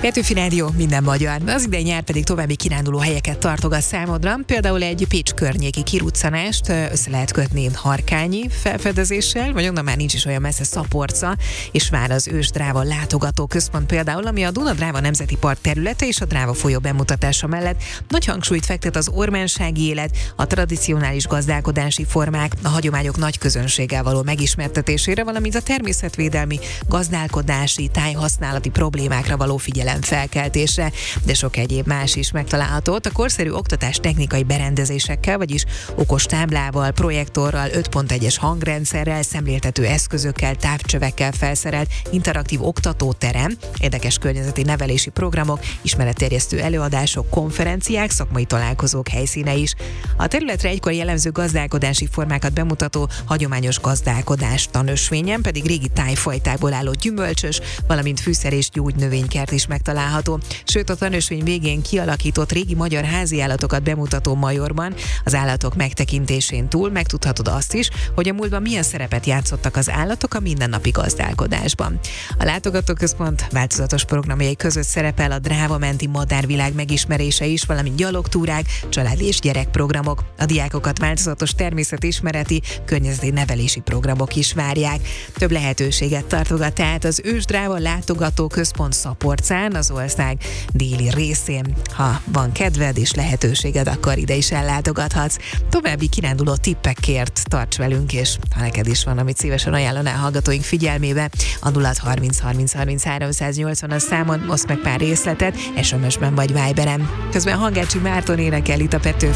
Petőfi Rádió, minden magyar. Az idei nyár pedig további kiránduló helyeket tartogat számodra. Például egy Pécs környéki kiruccanást össze lehet kötni Harkányi felfedezéssel, vagy onnan már nincs is olyan messze Szaporca, és vár az Ős-Dráva látogatóközpont például, ami a Duna-Dráva Nemzeti Park területe és a Dráva folyó bemutatása mellett nagy hangsúlyt fektet az ormánsági élet, a tradicionális gazdálkodási formák, a hagyományok nagy közönséggel való megismertetésére, valamint a természetvédelmi, gazdálkodási, tájhasználati problémákra való figyelemfelkeltésre, de sok egyéb más is megtalálható ott. A korszerű oktatás technikai berendezésekkel, vagyis okos táblával, projektorral, 5.1-es hangrendszerrel, szemléltető eszközökkel, távcsövekkel felszerelt interaktív oktatóterem, érdekes környezeti nevelési programok, ismeretterjesztő előadások, konferenciák, szakmai találkozók helyszíne is. A területre egykor jellemző gazdálkodási formákat bemutató hagyományos gazdálkodás tanösvényen pedig régi tájfajtákból álló gyümölcsös, valamint fűszer és gyógynövénykert is megtalálható. Sőt, a tanösvény végén kialakított régi magyar háziállatokat bemutató majorban az állatok megtekintésén túl megtudhatod azt is, hogy a múltban milyen szerepet játszottak az állatok a mindennapi gazdálkodásban. A látogatóközpont változatos programjai között szerepel a Dráva-menti madárvilág megismerése is, valamint gyalogtúrák, család és gyerekprogramok. A diákokat változatos természetismereti, környezeti nevelési programok is várják. Több lehetőséget tartogat tehát az Ős-Dráva látogatóközpont Szaporcán, az ország déli részén. Ha van kedved és lehetőséged, akkor ide is ellátogathatsz. További kiránduló tippekért tarts velünk, és ha neked is van, amit szívesen ajánlanál hallgatóink figyelmébe, a 0630 30 30 380 a számon, oszd meg pár részletet, SMS-ben vagy Viberen. Közben Hangácsi Márton énekel itt a Petőfi